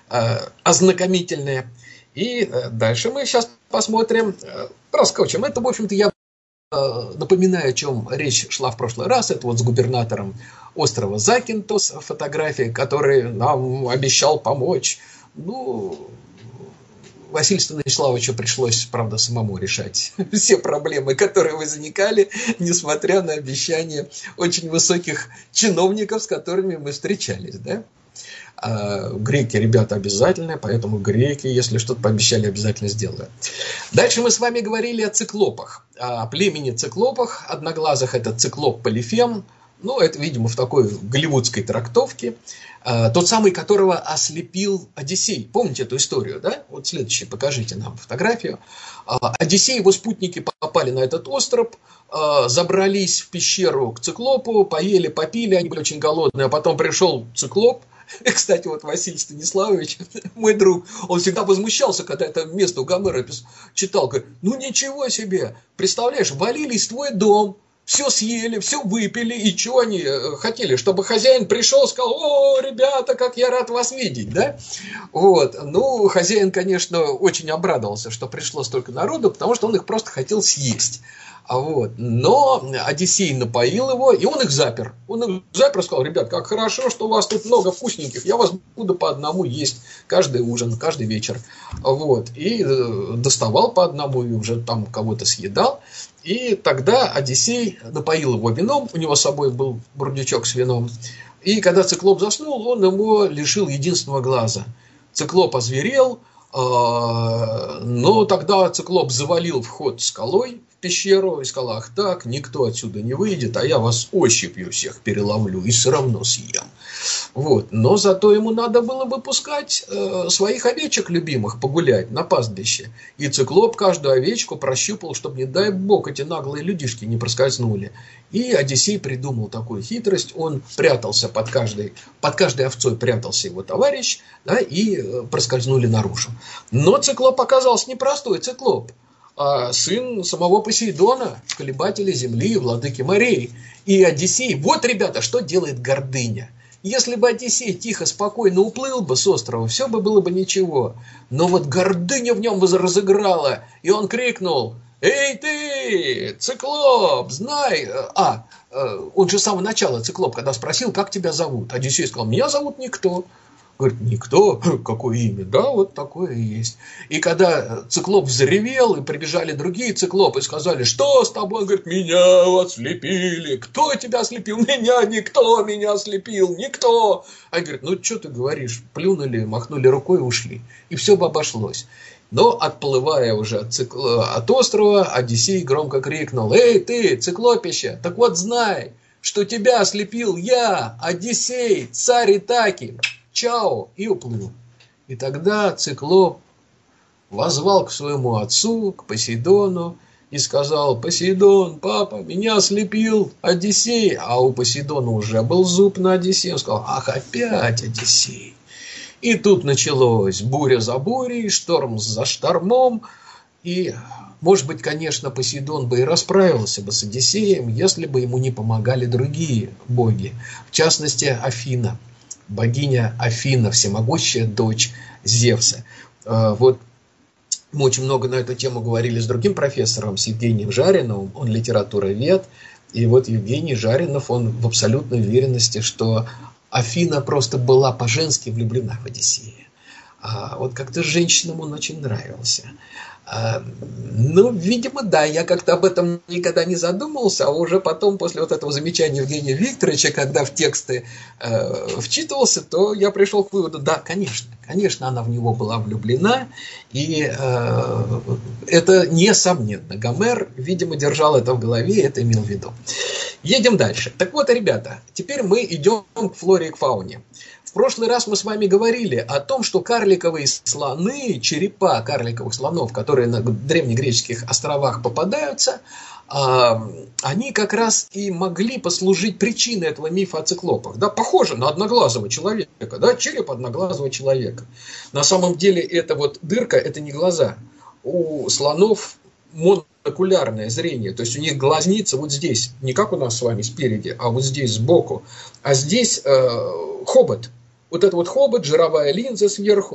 ознакомительные. И дальше мы сейчас посмотрим, проскочим. Это, в общем-то, я напоминаю, о чем речь шла в прошлый раз. Это вот с губернатором острова Закинтос фотография, который нам обещал помочь. Ну, Василию Станиславовичу пришлось, правда, самому решать все проблемы, которые возникали, несмотря на обещания очень высоких чиновников, с которыми мы встречались, да? Греки, ребята, обязательно, поэтому греки, если что-то пообещали, обязательно сделают. Дальше мы с вами говорили о циклопах, о племени циклопах, одноглазых. Это циклоп Полифем, ну, это, видимо, в такой голливудской трактовке. Тот самый, которого ослепил Одиссей. Помните эту историю, да? Вот следующее, покажите нам фотографию. Одиссей и его спутники попали на этот остров, забрались в пещеру к циклопу, поели, попили, они были очень голодные, а потом пришел циклоп. Кстати, вот Василий Станиславович, мой друг, он всегда возмущался, когда это место у Гомера читал. Говорит, ну ничего себе, представляешь, валились в твой дом, все съели, все выпили, и чего они хотели? Чтобы хозяин пришел и сказал, о, ребята, как я рад вас видеть, да? Вот, ну, хозяин, конечно, очень обрадовался, что пришло столько народу, потому что он их просто хотел съесть. Вот. Но Одиссей напоил его, и он их запер. Он их запер и сказал, ребят, как хорошо, что у вас тут много вкусненьких, я вас буду по одному есть каждый ужин, каждый вечер. Вот. И доставал по одному, и уже там кого-то съедал. И тогда Одиссей напоил его вином, у него с собой был бурдючок с вином. И когда циклоп заснул, он его лишил единственного глаза. Циклоп озверел, но тогда циклоп завалил вход скалой в пещеру и сказал, ах так, никто отсюда не выйдет, а я вас ощупью всех переловлю и все равно съем. Вот. Но зато ему надо было бы пускать своих овечек любимых погулять на пастбище. И циклоп каждую овечку прощупал, чтобы, не дай бог, эти наглые людишки не проскользнули. И Одиссей придумал такую хитрость. Он прятался под каждой овцой, прятался его товарищ, да, и проскользнули наружу. Но циклоп оказался непростой циклоп, а сын самого Посейдона, колебателя земли и владыки морей. И Одиссей, вот, ребята, что делает гордыня. Если бы Одиссей тихо, спокойно уплыл бы с острова, все бы было бы ничего. Но вот гордыня в нем разыграла, и он крикнул, «Эй ты, циклоп, знай!» Он же с самого начала, циклоп, когда спросил, как тебя зовут, Одиссей сказал, «Меня зовут Никто». Говорит, никто? Какое имя? Да, вот такое и есть. И когда циклоп взревел, и прибежали другие циклопы, и сказали, что с тобой? Он говорит, меня ослепили. Кто тебя ослепил? Меня, никто меня ослепил, никто. А говорит, ну что ты говоришь? Плюнули, махнули рукой и ушли. И все бы обошлось. Но, отплывая уже от острова, Одиссей громко крикнул, эй ты, циклопище, так вот знай, что тебя ослепил я, Одиссей, царь Итаки. Чао, и уплыл. И тогда циклоп воззвал к своему отцу, к Посейдону, и сказал, Посейдон, папа, меня ослепил Одиссей. А у Посейдона уже был зуб на Одиссея. Он сказал, ах, опять Одиссей. И тут началось буря за бурей, шторм за штормом. И, может быть, конечно, Посейдон бы и расправился бы с Одиссеем, если бы ему не помогали другие боги. В частности, Афина. Богиня Афина, всемогущая дочь Зевса. Вот мы очень много на эту тему говорили с другим профессором, с Евгением Жариновым, он литературовед, и вот Евгений Жаринов, он в абсолютной уверенности, что Афина просто была по-женски влюблена в Одиссея. Вот как-то женщинам он очень нравился. Ну, видимо, да, я как-то об этом никогда не задумывался, а уже потом, после вот этого замечания Евгения Викторовича, когда в тексты вчитывался, то я пришел к выводу, да, конечно, она в него была влюблена, и это несомненно. Гомер, видимо, держал это в голове, это имел в виду. Едем дальше. Так вот, ребята, теперь мы идем к флоре и к фауне. В прошлый раз мы с вами говорили о том, что карликовые слоны, черепа карликовых слонов, которые на древнегреческих островах попадаются, они как раз и могли послужить причиной этого мифа о циклопах. Да, похоже на одноглазого человека, да, череп одноглазого человека. На самом деле эта вот дырка, это не глаза. У слонов монокулярное зрение, то есть у них глазница вот здесь, не как у нас с вами спереди, а вот здесь сбоку. А здесь хобот. Вот это вот хобот, жировая линза сверху.